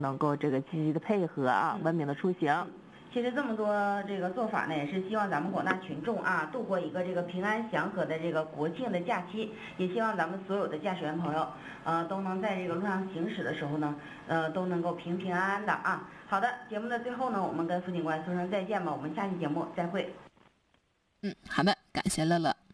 能够这个积极的配合啊，文明的出行。 其实这么多这个做法呢，也是希望咱们广大群众啊，度过一个这个平安祥和的这个国庆的假期。也希望咱们所有的驾驶员朋友，都能在这个路上行驶的时候呢，都能够平平安安的啊。好的，节目的最后呢，我们跟副警官说声再见吧，我们下期节目再会。 好的，感谢乐乐。